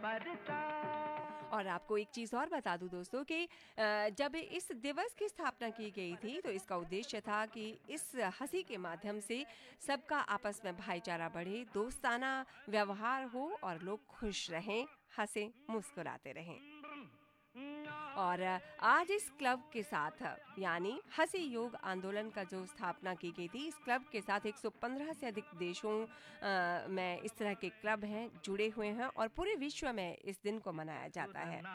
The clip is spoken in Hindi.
और आपको एक चीज़ और बता दूं दोस्तों कि जब इस दिवस की स्थापना की गई थी तो इसका उद्देश्य था कि इस हंसी के माध्यम से सबका आपस में भाईचारा बढ़े, दोस्ताना व्यवहार हो और लोग खुश रहें, हंसें, मुस्कुराते रहें। और आज इस क्लब के साथ यानी हंसी योग आंदोलन का जो स्थापना की गई थी, इस क्लब के साथ 115 से अधिक देशों में इस तरह के क्लब हैं, जुड़े हुए हैं और पूरे विश्व में इस दिन को मनाया जाता है।